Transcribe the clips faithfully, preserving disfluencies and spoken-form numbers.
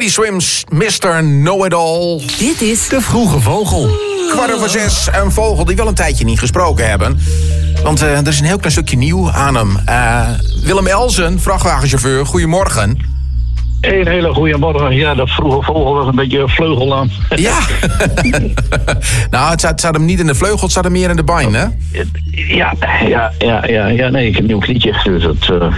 Teddy Swims, mister Know-It-All. Dit is De Vroege Vogel. Kwart over zes, een vogel die wel een tijdje niet gesproken hebben. Want uh, er is een heel klein stukje nieuw aan hem. Uh, Willem Elsen, vrachtwagenchauffeur, goedemorgen. Een hele goede morgen. Ja, dat vroege vogel was een beetje vleugel aan. Ja. Nou, het zat, het zat hem niet in de vleugel, het zat hem meer in de bijn, hè? Ja, ja, ja, ja, ja. Nee, ik heb een nieuw knietje. Dus dat, uh...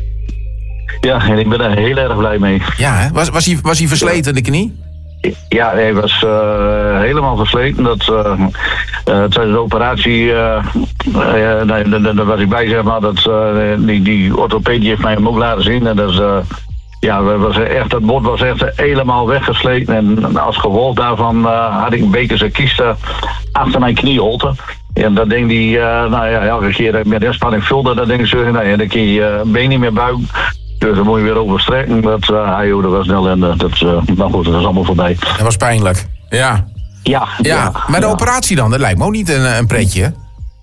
Ja, en ik ben er heel erg blij mee. Ja, hè? Was, was, hij, was hij versleten, de knie? Ja, hij was uh, helemaal versleten. Dat, uh, uh, tijdens de operatie, uh, uh, nee, daar was ik bij, zeg maar. Dat, uh, die, die orthopedie heeft mij hem ook laten zien. En dat is... Uh, Ja, was echt, het bot was echt helemaal weggesleten. En als gevolg daarvan uh, had ik een beetje zijn kiesten achter mijn knieholte. En dat ding die, uh, nou ja, elke keer met inspanning vulde, dat ding zo, nou ja, dan kun je je been niet meer buigen. Dus dan moet je weer overstrekken. Dat, uh, hij, dat was snel en uh, dat, uh, nou goed, dat is allemaal voorbij. Dat was pijnlijk, ja. Ja, ja. ja maar de ja. operatie dan, dat lijkt me ook niet een, een pretje, hè?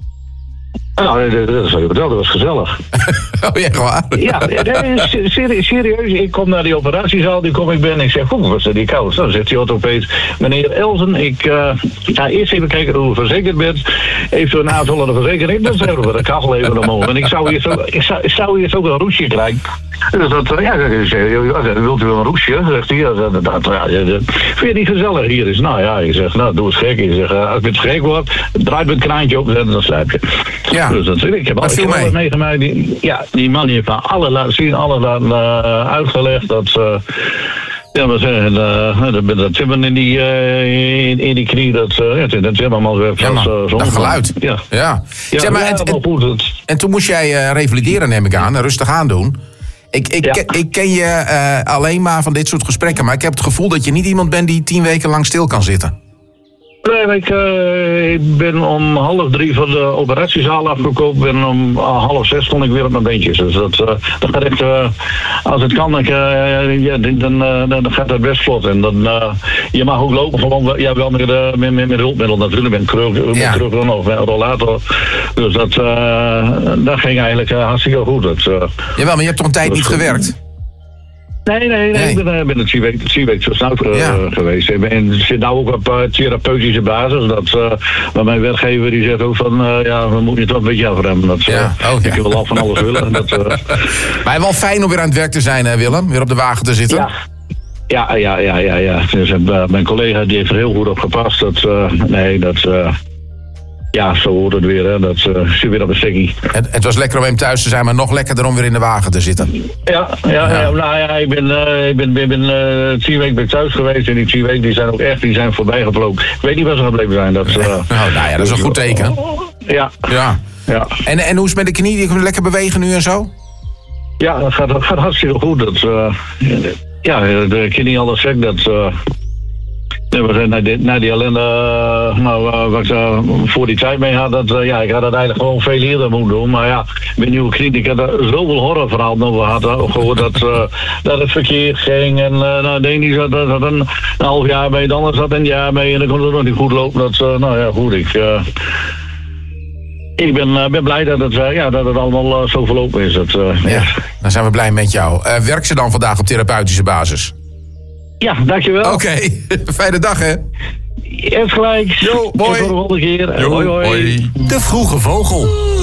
Nou, dat, dat, dat, dat was gezellig. Oh, echt waar? Ja, nee, serieus, serieus. Ik kom naar die operatiezaal, die kom ik binnen. Ik zeg, hoe was dat die koud? Dan zegt die orthopeed, meneer Elsen, ik uh, ga eerst even kijken hoe u verzekerd bent. Heeft u een aanvullende verzekering? Dan zijn we de kachel even omhoog. En ik zou hier zo, ik zou, ik zou hier ook een roesje krijgen. Dus dat, ja, ik zeg, wilt u wel een roesje? Zegt hij, dat, dat, dat, ja, vind je het niet gezellig hier is? Nou ja, ik zeg, nou, doe eens gek. Ik zeg, als ik het gek word, draai me het kraantje op en dan slijp je. Ja. Dus dat, ik heb alles mee. meegemaakt. Die, ja, die man die heeft me alle laten zien, alles laten uh, uitgelegd. Dat, uh, ja, maar zeggen, uh, dat, dat timmen in die, uh, in, in die knie, dat, uh, ja, dat timmerman werd ja, man, uh, dat geluid. Ja. Ja. Ja, zeg maar, ja, en, en, goed, het... en toen moest jij uh, revalideren, neem ik aan, rustig aandoen. Ik, ik, ja. ken, ik ken je uh, alleen maar van dit soort gesprekken, maar ik heb het gevoel dat je niet iemand bent die tien weken lang stil kan zitten. Nee, ik, uh, ik ben om half drie van de operatiezaal afgekomen. En om half zes stond ik weer op mijn beentjes. Dus dat, uh, dat gaat echt, uh, als het kan, dan, uh, ja, dan, uh, dan gaat dat best vlot. En dan, uh, je mag ook lopen, gewoon, ja, wel met, uh, met, met, met hulpmiddel natuurlijk, met kruk, ja. kruk of met rollator. Dus dat, uh, dat ging eigenlijk uh, hartstikke goed. Dat, uh, Jawel, maar je hebt toch een tijd niet gewerkt? Nee, nee, nee, nee. Ik ben, uh, ben het vier weken, vier weken zo snel uh, ja. geweest. En zit nou ook op uh, therapeutische basis. Dat, uh, maar mijn werkgever die zegt ook van, uh, ja, we moeten je toch een beetje afremmen. Dat, uh, ja. Oh, ja. Ik wil al van alles willen. Dat, uh... Maar wel fijn om weer aan het werk te zijn, hè, Willem? Weer op de wagen te zitten? Ja. Ja, ja, ja, ja, ja. Dus, uh, mijn collega die heeft er heel goed op gepast. Dat, uh, nee, dat... Uh... Ja, zo hoort het weer, hè. Dat uh, zit weer op een stekkie. Het, het was lekker om hem thuis te zijn, maar nog lekkerder om weer in de wagen te zitten. Ja, ja, ja. ja nou ja, ik ben, uh, ik ben, ben, ben uh, tien weken ben ik thuis geweest en die tien weken die zijn ook echt, die zijn voorbij gevlogen. Ik weet niet waar ze gebleven zijn. Dat, uh, oh, nou ja, dat is een goed teken. Ja. Ja. ja. En, en hoe is het met de knie? Die kunnen lekker bewegen nu en zo? Ja, dat gaat, dat gaat hartstikke goed. Dat, uh, ja, de knie alles zegt dat... Uh, Nee, we zijn naar die, naar die ellende, uh, nou, uh, wat ik uh, voor die tijd mee had, dat, uh, ja, ik had het eigenlijk gewoon veel eerder moeten doen. Maar ja, met nieuwe kliniek, ik had er zoveel horrorverhalen over gehad, uh, gehoord dat, uh, dat het verkeerd ging. En uh, nou, de ene zat, zat een, een half jaar mee, de ander zat een jaar mee en dan kon het nog niet goed lopen. Dat, uh, nou ja, goed, ik... Uh, Ik ben, uh, ben blij dat het, uh, ja, dat het allemaal uh, zo verlopen is. Dat, uh, ja, dan zijn we blij met jou. Uh, werk ze dan vandaag op therapeutische basis? Ja, dankjewel. Oké, okay. Fijne dag hè. Eerst gelijk. Jo, mooi. Tot de volgende keer. Jo, hoi, hoi. hoi. De Vroege Vogel.